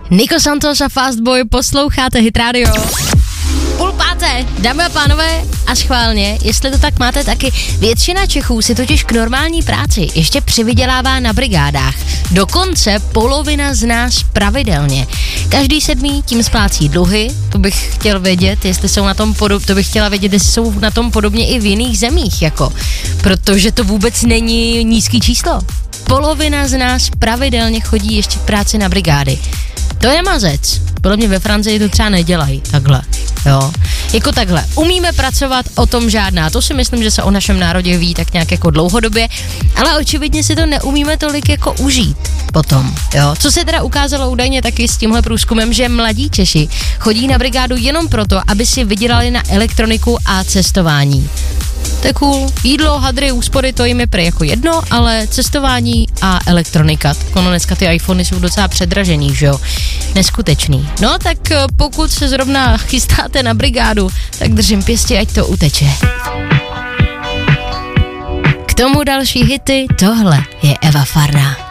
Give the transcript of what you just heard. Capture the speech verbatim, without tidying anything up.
Nico Santos a Fastboy, posloucháte Hit Radio. Půl páté, dámy a pánové, a schválně, jestli to tak máte taky, většina Čechů si totiž k normální práci ještě přivydělává na brigádách. Dokonce polovina z nás pravidelně. Každý sedmý tím splácí dluhy, to bych chtěl vědět, jestli jsou na tom podobně, to bych chtěla vědět, jestli jsou na tom podobně i v jiných zemích, jako, protože to vůbec není nízký číslo. Polovina z nás pravidelně chodí ještě v práci na brigády. To je mazec. Podle mě ve Francii to třeba nedělají takhle, jo. Jako takhle. Umíme pracovat, o tom žádná. To si myslím, že se o našem národě ví tak nějak jako dlouhodobě, ale očividně si to neumíme tolik jako užít potom, jo. Co se teda ukázalo údajně taky s tímhle průzkumem, že mladí Češi chodí na brigádu jenom proto, aby si vydělali na elektroniku a cestování. To je cool. Jídlo, hadry, úspory, to jim je prý jako jedno, ale cestování a elektronika. Ono dneska ty iPhony jsou docela předražený, že jo? Neskutečný. No tak pokud se zrovna chystáte na brigádu, tak držím pěstě, ať to uteče. K tomu další hity, tohle je Eva Farná.